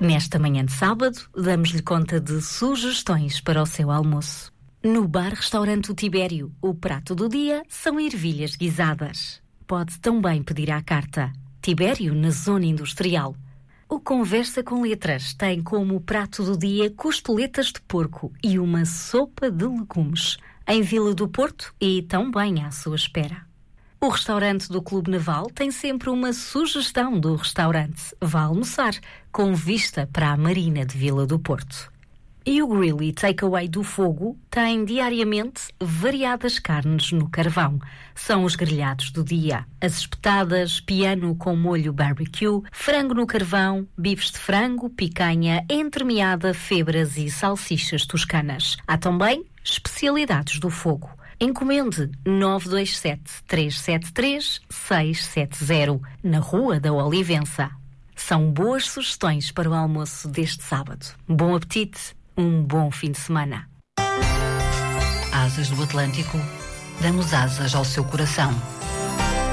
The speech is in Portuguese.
Nesta manhã de sábado, damos-lhe conta de sugestões para o seu almoço. No bar-restaurante O Tibério, o prato do dia são ervilhas guisadas. Pode também pedir à carta. Tibério, na zona industrial. O Conversa com Letras tem como prato do dia costeletas de porco e uma sopa de legumes, em Vila do Porto e também à sua espera. O restaurante do Clube Naval tem sempre uma sugestão do restaurante. Vá almoçar, com vista para a Marina de Vila do Porto. E o Grill e Takeaway do Fogo tem diariamente variadas carnes no carvão. São os grelhados do dia, as espetadas, piano com molho barbecue, frango no carvão, bifes de frango, picanha, entremeada, febras e salsichas toscanas. Há também especialidades do fogo. Encomende 927-373-670, na Rua da Olivença. São boas sugestões para o almoço deste sábado. Bom apetite, um bom fim de semana. Asas do Atlântico, damos asas ao seu coração.